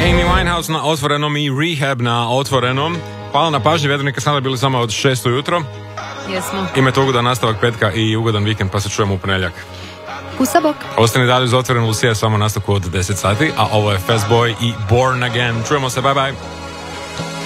Amy Winehouse na otvorenom i Rehab na otvorenom. Hvala na pažnji, Vjetrnika sada bili samo od 6 ujutro. Jesmo. Imate ugodan nastavak petka i ugodan vikend, pa se čujemo u ponedjeljak. Pusa bok. Ostani dalje uz otvoren Lucija samo nastavku od 10 sati, a ovo je Fastboy i Born Again. Čujemo se, bye bye.